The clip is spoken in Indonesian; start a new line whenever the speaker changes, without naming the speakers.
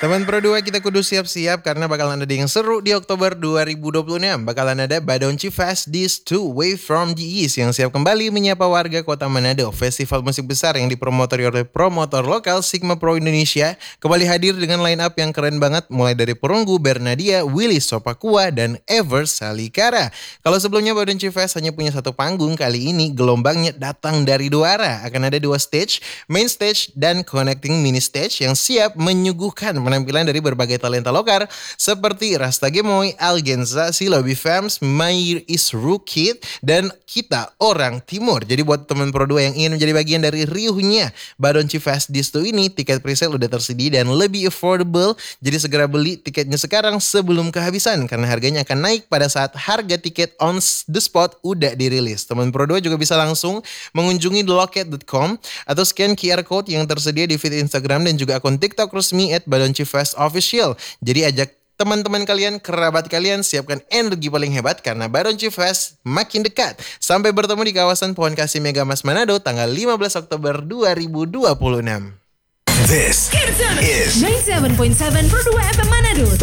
Teman Pro 2 kita kudu siap-siap karena bakalan ada yang seru di Oktober 2026. Bakalan ada Badonchi Fest This 2 Way from the East yang siap kembali menyapa warga kota Manado. Festival musik besar yang dipromotori oleh promotor lokal Sigma Pro Indonesia kembali hadir dengan line up yang keren banget mulai dari Perunggu, Bernadia, Willy Sopakua, dan Ever Salikara. Kalau sebelumnya Badonchi Fest hanya punya satu panggung, kali ini gelombangnya datang dari dua arah. Akan ada dua stage, main stage dan connecting mini stage yang siap menyuguhkan penampilan dari berbagai talenta lokal seperti Rasta Gemoy, Algenza, Silobi Fams, Mair Isrukit, dan kita orang Timur. Jadi buat teman Pro 2 yang ingin menjadi bagian dari riuhnya Badonchi Fest This 2 ini, tiket presale udah tersedia dan lebih affordable. Jadi segera beli tiketnya sekarang sebelum kehabisan karena harganya akan naik pada saat harga tiket on the spot udah dirilis. Teman Pro 2 juga bisa langsung mengunjungi thelocket.com atau scan QR code yang tersedia di feed Instagram dan juga akun TikTok resmi @Badonchi Fest Official. Jadi ajak teman-teman kalian, kerabat kalian, siapkan energi paling hebat karena Badonchi Fest makin dekat. Sampai bertemu di kawasan Pohon Kasih Megamas Manado tanggal 15 Oktober 2026.
This is 97.7 Pro 2 FM Manado.